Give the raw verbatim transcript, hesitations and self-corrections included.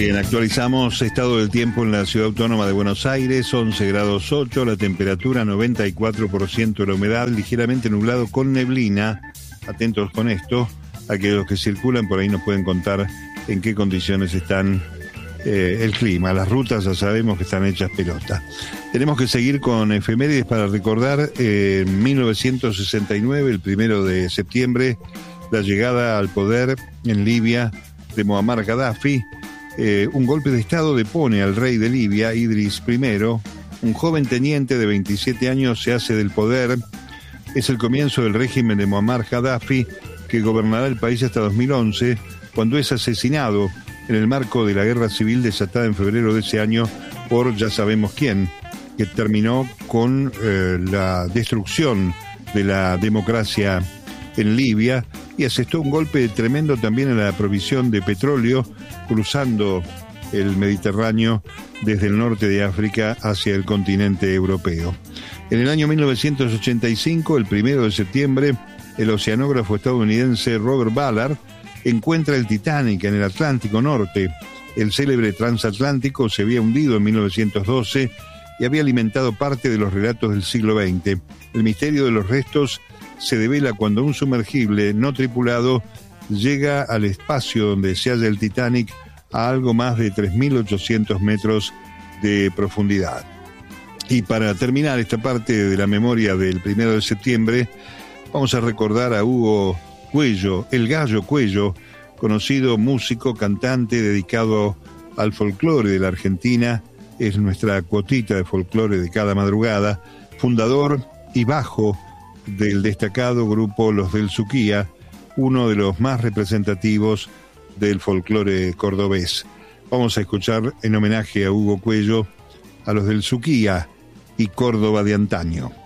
Bien, actualizamos estado del tiempo en la Ciudad Autónoma de Buenos Aires, once grados ocho, la temperatura noventa y cuatro por ciento, la humedad ligeramente nublado con neblina. Atentos con esto, aquellos que circulan por ahí nos pueden contar en qué condiciones están eh, el clima. Las rutas ya sabemos que están hechas pelota. Tenemos que seguir con efemérides para recordar eh, en mil novecientos sesenta y nueve, el primero de septiembre, la llegada al poder en Libia de Muammar Gaddafi. Eh, un golpe de estado depone al rey de Libia, Idris primero. Un joven teniente de veintisiete años se hace del poder. Es el comienzo del régimen de Muammar Gaddafi, que gobernará el país hasta dos mil once, cuando es asesinado en el marco de la guerra civil desatada en febrero de ese año por ya sabemos quién, que terminó con eh, la destrucción de la democracia en Libia y asestó un golpe tremendo también en la provisión de petróleo cruzando el Mediterráneo desde el norte de África hacia el continente europeo. En el año mil novecientos ochenta y cinco, el primero de septiembre, el oceanógrafo estadounidense Robert Ballard encuentra el Titanic en el Atlántico Norte. El célebre transatlántico se había hundido en mil novecientos doce y había alimentado parte de los relatos del siglo veinte. El misterio de los restos se devela cuando un sumergible no tripulado llega al espacio donde se halla el Titanic a algo más de tres mil ochocientos metros de profundidad. Y para terminar esta parte de la memoria del primero de septiembre, vamos a recordar a Hugo Cuello, el Gallo Cuello, conocido músico, cantante, dedicado al folclore de la Argentina. Es nuestra cuotita de folclore de cada madrugada, fundador y bajo del destacado grupo Los del Suquía, uno de los más representativos del folclore cordobés. Vamos a escuchar en homenaje a Hugo Cuello a Los del Suquía y Córdoba de antaño.